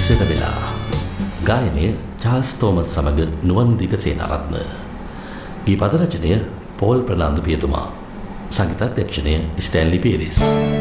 ඉස්සර වෙලා ගායනය චාල්ස් තෝමස් සමග නුවන් දිගසේනාරත්න. ගී පද රචනය පෝල් ප්‍රනාන්දු පියතුමා. සංගීතාධ්‍යක්ෂණය ස්ටැන්ලි පීරිස්.